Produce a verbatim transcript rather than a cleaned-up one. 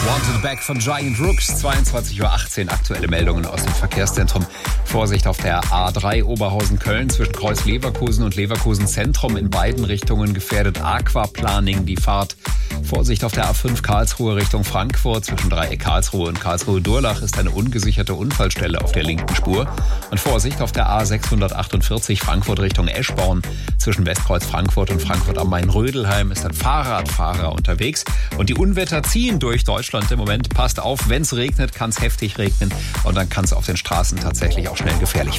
Wanted Back von Giant Rooks, zweiundzwanzig Uhr achtzehn, aktuelle Meldungen aus dem Verkehrszentrum. Vorsicht auf der A drei Oberhausen-Köln zwischen Kreuz Leverkusen und Leverkusen Zentrum in beiden Richtungen gefährdet Aquaplaning die Fahrt. Vorsicht auf der A fünf Karlsruhe Richtung Frankfurt zwischen Dreieck Karlsruhe und Karlsruhe-Durlach ist eine ungesicherte Unfallstelle auf der linken Spur. Und Vorsicht auf der A sechshundertachtundvierzig Frankfurt Richtung Eschborn zwischen Westkreuz Frankfurt und Frankfurt am Main-Rödelheim ist ein Fahrradfahrer unterwegs. Und die Unwetter ziehen durch Deutschland im Moment. Passt auf, wenn es regnet, kann es heftig regnen und dann kann es auf den Straßen tatsächlich auch schnell gefährlich werden.